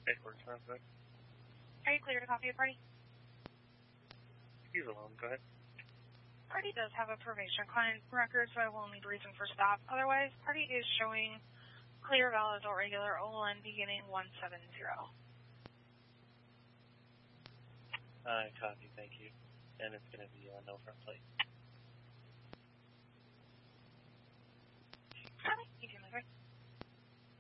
Edward, sounds good. Are you clear to copy a party? He's alone, go ahead. Party does have a probation client record, so I will need reason for stop. Otherwise, party is showing clear, valid, adult, regular, OLN beginning 170. Copy, thank you. And it's going to be no front plate.